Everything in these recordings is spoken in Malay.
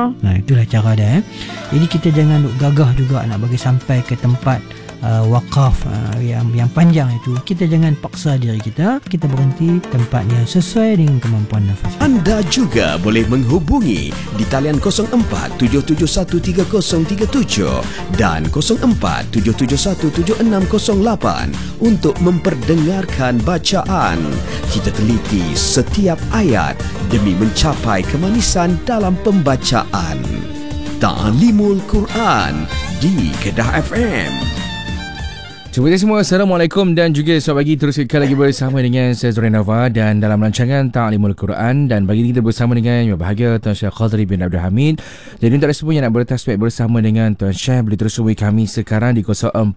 Itulah cara dia. Jadi kita jangan gagah juga nak bagi sampai ke tempat wakaf yang panjang itu. Kita jangan paksa diri kita. Kita berhenti tempat yang sesuai dengan kemampuan nafas. Anda juga boleh menghubungi di talian 0477133037 dan 0477176608 untuk memperdengarkan bacaan. Kita teliti setiap ayat demi mencapai kemanisan dalam pembacaan. Ta'limul Quran di Kedah FM. Terima kasih semua. Assalamualaikum dan juga selamat pagi. Terus sekali lagi bersama dengan saya Zorin Nova dan dalam rancangan Ta'limul Quran, dan pagi ini kita bersama dengan yang berbahagia Tuan Syekh Khadri bin Abdul Hamid. Jadi untuk semua yang nak bertasbih bersama dengan Tuan Syekh, boleh terus hubungi kami sekarang di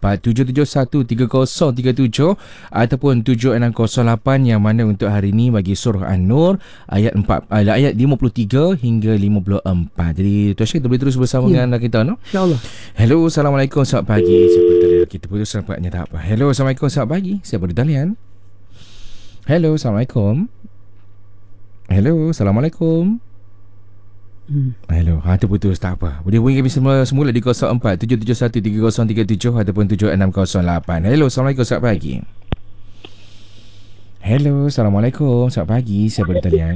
0477133037 ataupun 7608, yang mana untuk hari ini bagi surah An-Nur ayat 53 hingga 54. Jadi Tuan Syekh boleh terus bersama dengan kita, no? InsyaAllah. Hello, Assalamualaikum, selamat pagi. Kita putus nampaknya tak apa. Hello, Assalamualaikum, selamat pagi. Siapa di talian? Hello, Assalamualaikum. Hello, Assalamualaikum. Hello, terputus, tak apa. Boleh hubungi kami semula di 0477133037 ataupun 7608. Hello, Assalamualaikum, selamat pagi. Hello, Assalamualaikum, selamat pagi. Siapa di talian?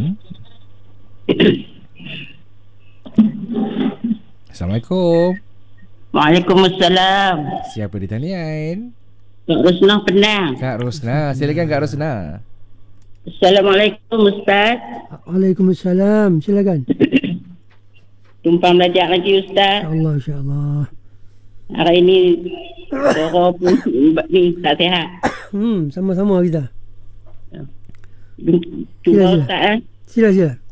Assalamualaikum. Waalaikumsalam. Siapa di talian? Kak Rosnah Penang. Kak Rosnah. Silakan Kak Rosnah. Assalamualaikum Ustaz. Waalaikumsalam. Silakan. Tumpang belajar lagi Ustaz. InsyaAllah, insyaAllah. Hari ini Doro pun ni tak sihat. Sama-sama kita. Cuba Ustaz. Sila.